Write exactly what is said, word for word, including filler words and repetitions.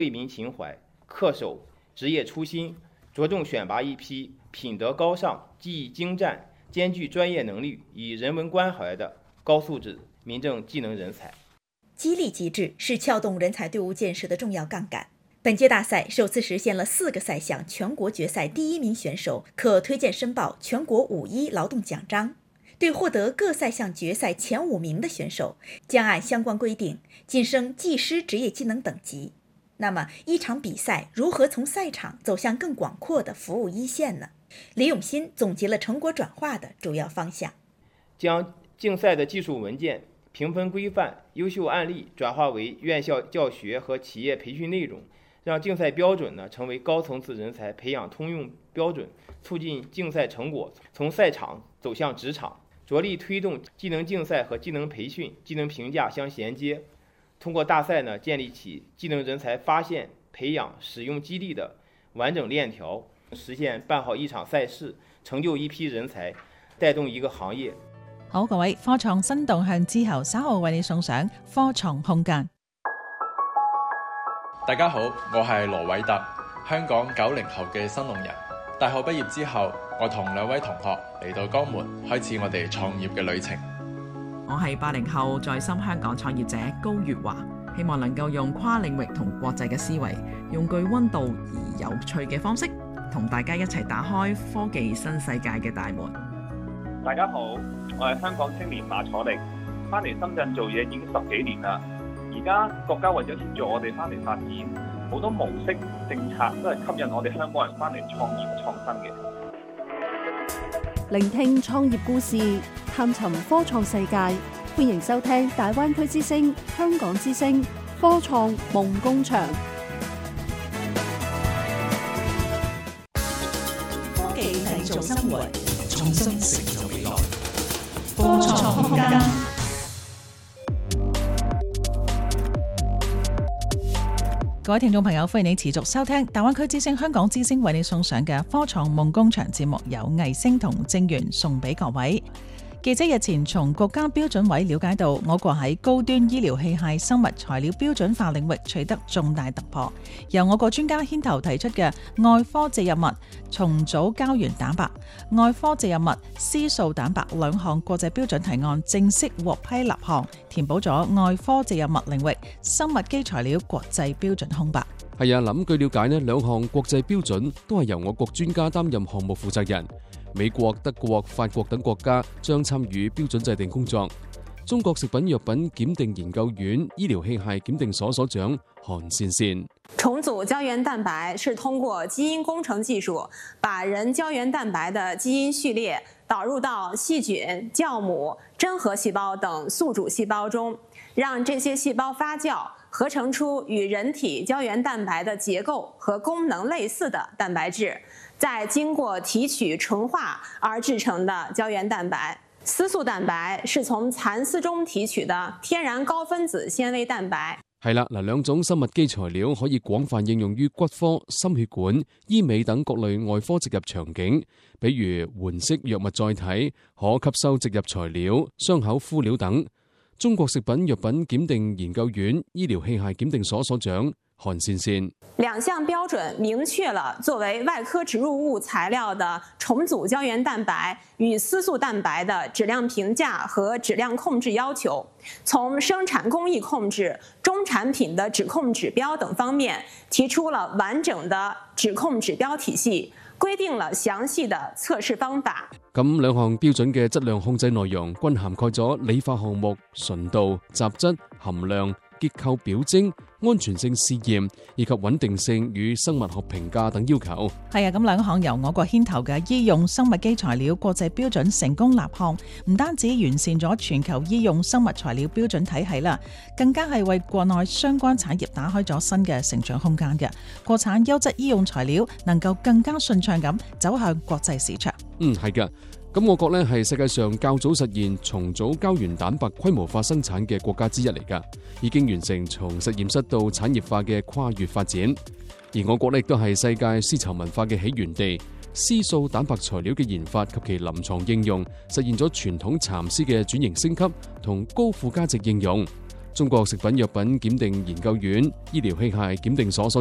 为民情怀，恪守职业初心，着重选拔一批品德高尚、技艺精湛、兼具专业能力与人文关怀的高素质民政技能人才。 激励机制是撬动人才队伍建设的重要杠杆。本届大赛首次实现了四个赛项全国决赛第一名选手可推荐申报全国五一劳动奖章。对获得各赛项决赛前五名的选手，将按相关规定晋升技师职业技能等级。那么，一场比赛如何从赛场走向更广阔的服务一线呢？李永新总结了成果转化的主要方向， 将竞赛的技术文件、评分规范、优秀案例转化为院校教学和企业培训内容，让竞赛标准呢成为高层次人才培养通用标准，促进竞赛成果从赛场走向职场。着力推动技能竞赛和技能培训、技能评价相衔接，通过大赛呢，建立起技能人才发现、培养、使用激励的完整链条，实现办好一場賽事，成就一批人才，帶動一個行業。 好，各位，科創新動向之後，稍後為你送上科創空間。 大家好，我係羅偉特，香港九零後嘅新農人。大學畢業之後，我同兩位同學嚟到江門，開始我哋創業嘅旅程。 我係八零後在深香港創業者高月華，希望能夠用跨領域同國際嘅思維，用具溫度而有趣嘅方式，同大家一齊打開科技新世界嘅大門。 大家好，我係香港青年馬楚力，翻嚟深圳做嘢已經十幾年啦。而家國家為咗協助我哋翻嚟發展，好多模式政策都係吸引我哋香港人翻嚟創業創新嘅。 聆聽創業故事，探尋科創世界，歡迎收聽大灣區之聲、香港之聲科創夢工場。 科技製造生活，創新成就未來。科創空間。各位聽眾朋友，歡迎你持續收聽大灣區之聲、香港之聲為你送上嘅科創夢工場節目，由藝星同正源送俾各位。記者日前從國家標準委了解到，我國喺高端醫療器械生物材料標準化領域取得重大突破。由我國專家牽頭提出嘅愛科植入物重組膠原蛋白、愛科植入物絲素蛋白兩項國際標準提案正式獲批立項，填補咗愛科植入物領域生物基材料國際標準空白。 係啊，嗱，據了解呢兩項國際標準都係由我國專家擔任項目負責人。美國、德國、法國等國家將參與標準制定工作。中國食品藥品檢定研究院醫療器械檢定所所長韓善善， 重組膠原蛋白是通過基因工程技術，把人膠原蛋白的基因序列導入到細菌、酵母、真核細胞等宿主細胞中，讓這些細胞發酵，合成出與人體膠原蛋白的結構和功能類似的蛋白質，再經過提取純化而製成的膠原蛋白。絲素蛋白是從蠶絲中提取的天然高分子纖維蛋白。 係啦，嗱，兩種生物基材料可以廣泛應用於骨科、心血管、醫美等各類外科植入場景，比如緩釋藥物載體、可吸收植入材料、傷口敷料等。中國食品藥品檢定研究院醫療器械檢定所所長韓善善， 兩項標準明確了作為外科植入物材料的重組膠原蛋白與絲素蛋白的質量評價和質量控制要求，從生產工藝控制、終產品的指控指標等方面提出了完整的指控指標體系，規定了詳細的測試方法。 咁兩項標準嘅質量控制內容均涵蓋咗理化項目、純度、雜質、含量、結構表徵、安全性試驗以及穩定性與生物學評價等要求。 係啊，咁兩項由我國牽頭嘅醫用生物基材料國際標準成功立項，唔單止完善咗全球醫用生物材料標準體系啦，更加係為國內相關產業打開咗新嘅成長空間嘅。國產優質醫用材料能夠更加順暢咁走向國際市場。 嗯，係㗎。咁我國呢係世界上較早實現重組膠原蛋白規模化生產嘅國家之一嚟㗎，已經完成從實驗室到產業化嘅跨越發展。而我國呢亦都係世界絲綢文化嘅起源地，絲素蛋白材料嘅研發及其臨床應用，實現咗傳統蠶絲嘅轉型升級同高附加值應用。 中國食品藥品檢定研究院醫療器械檢定所所